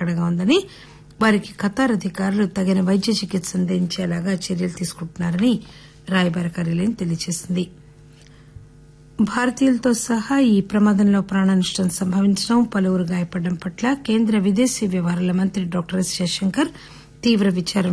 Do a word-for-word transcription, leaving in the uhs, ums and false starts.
నిలకడగా ఉందని వారికి ఖతార్ అధికారులు తగిన వైద్య చికిత్స అందించేలాగా చర్యలు తీసుకుంటున్నారని రాయబార కార్యాలయం తెలియజేసింది. భారతీయులతో సహా ఈ ప్రమాదంలో ప్రాణనష్టం సంభవించడం, పలువురు గాయపడడం పట్ల కేంద్ర విదేశీ వ్యవహారాల మంత్రి డాక్టర్ ఎస్ జయశంకర్ తీవ్ర విచారం